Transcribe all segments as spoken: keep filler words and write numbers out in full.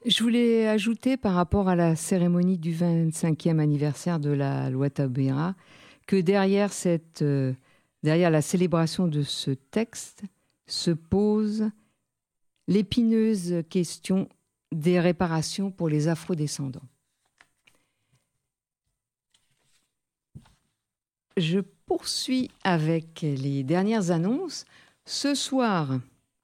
Je voulais ajouter par rapport à la cérémonie du vingt-cinquième anniversaire de la loi Taubira que derrière, cette, euh, derrière la célébration de ce texte se pose l'épineuse question des réparations pour les afrodescendants. Je poursuis avec les dernières annonces. Ce soir,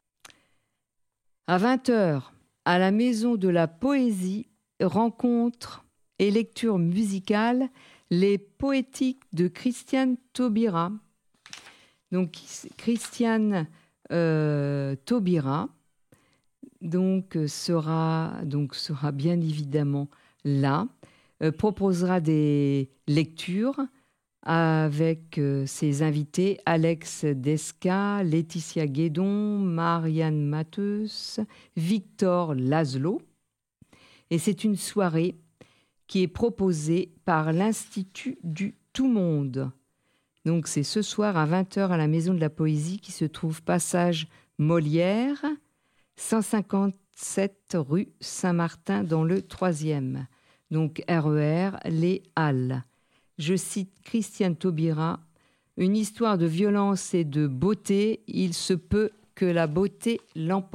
à vingt heures, à la Maison de la Poésie, rencontre et lecture musicale, les poétiques de Christiane Taubira. Donc, Christiane euh, Taubira donc, sera, donc, sera bien évidemment là, euh, proposera des lectures avec euh, ses invités Alex Desca, Laetitia Guédon, Marianne Matheus, Victor Laszlo. Et c'est une soirée qui est proposée par l'Institut du Tout-Monde. Donc c'est ce soir à vingt heures à la Maison de la Poésie qui se trouve passage Molière, cent cinquante-sept rue Saint-Martin dans le troisième. Donc R E R, les Halles. Je cite Christiane Taubira, « Une histoire de violence et de beauté, il se peut que la beauté l'emporte. »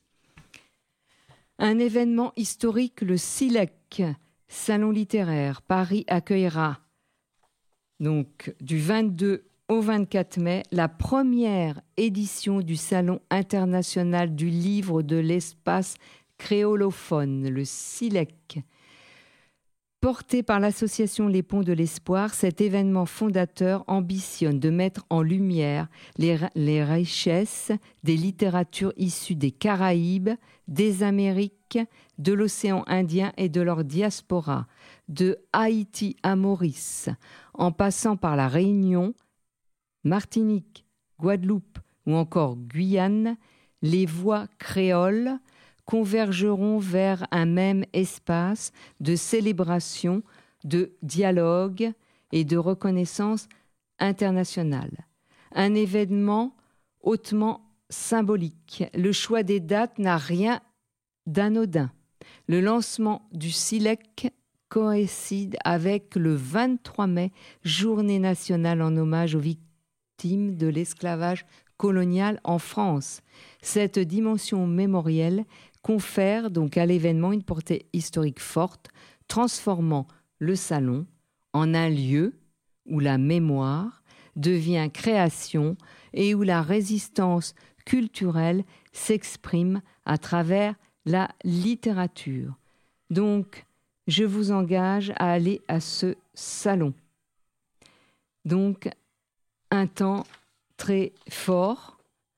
Un événement historique, le SILEC, Salon littéraire, Paris accueillera donc du vingt-deux au vingt-quatre mai la première édition du Salon international du livre de l'espace créolophone, le SILEC. Porté par l'association Les Ponts de l'Espoir, cet événement fondateur ambitionne de mettre en lumière les, les richesses des littératures issues des Caraïbes, des Amériques, de l'océan Indien et de leur diaspora, de Haïti à Maurice, en passant par la Réunion, Martinique, Guadeloupe ou encore Guyane, les voix créoles convergeront vers un même espace de célébration, de dialogue et de reconnaissance internationale. Un événement hautement symbolique. Le choix des dates n'a rien d'anodin. Le lancement du SILEC coïncide avec le vingt-trois mai, journée nationale en hommage aux victimes de l'esclavage colonial en France. Cette dimension mémorielle confère donc à l'événement une portée historique forte, transformant le salon en un lieu où la mémoire devient création et où la résistance culturelle s'exprime à travers la littérature. Donc, je vous engage à aller à ce salon. Donc, un temps très fort.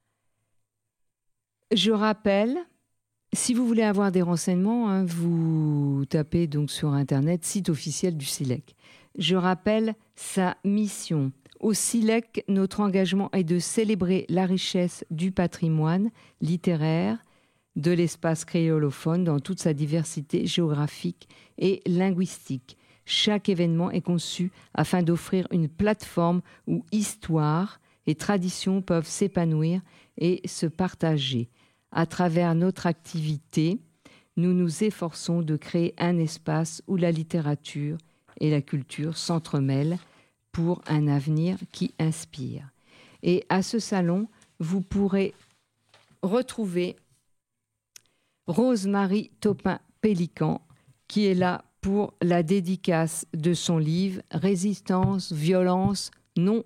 Je rappelle, si vous voulez avoir des renseignements, hein, vous tapez donc sur Internet, site officiel du SILEC. Je rappelle sa mission. Au SILEC, notre engagement est de célébrer la richesse du patrimoine littéraire de l'espace créolophone dans toute sa diversité géographique et linguistique. Chaque événement est conçu afin d'offrir une plateforme où histoire et traditions peuvent s'épanouir et se partager. À travers notre activité, nous nous efforçons de créer un espace où la littérature et la culture s'entremêlent pour un avenir qui inspire. Et à ce salon, vous pourrez retrouver Rose-Marie Topin-Pélican, qui est là pour la dédicace de son livre « Résistance, violence, non-droit »,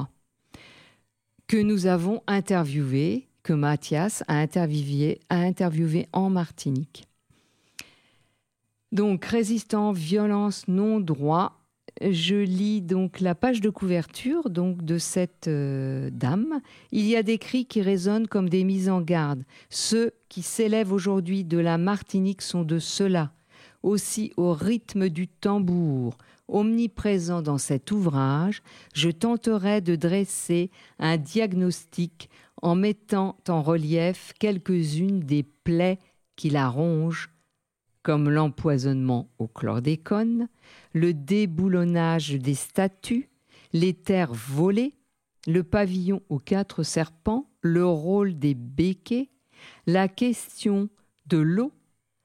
que nous avons interviewé, que Mathias a interviewé, a interviewé en Martinique. Donc, résistance, violence, non-droit. Je lis donc la page de couverture donc, de cette euh, dame. Il y a des cris qui résonnent comme des mises en garde. Ceux qui s'élèvent aujourd'hui de la Martinique sont de ceux-là, aussi au rythme du tambour. Omniprésent dans cet ouvrage, je tenterai de dresser un diagnostic en mettant en relief quelques-unes des plaies qui la rongent, comme l'empoisonnement au chlordécone, le déboulonnage des statues, les terres volées, le pavillon aux quatre serpents, le rôle des béquets, la question de l'eau,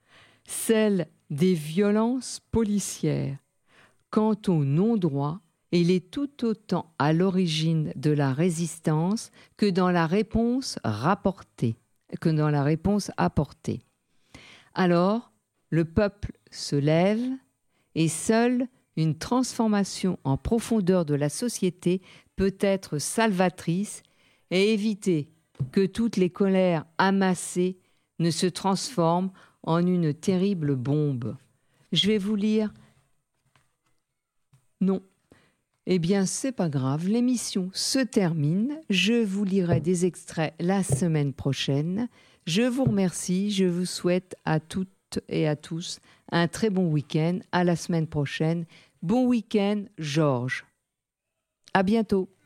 celle des violences policières. Quant au non-droit, il est tout autant à l'origine de la résistance que dans la réponse rapportée, que dans la réponse apportée. Alors, le peuple se lève et seule une transformation en profondeur de la société peut être salvatrice et éviter que toutes les colères amassées ne se transforment en une terrible bombe. Je vais vous lire. Non. Eh bien, c'est pas grave, l'émission se termine. Je vous lirai des extraits la semaine prochaine. Je vous remercie, je vous souhaite à toutes et à tous un très bon week-end. À la semaine prochaine. Bon week-end, Georges. À bientôt.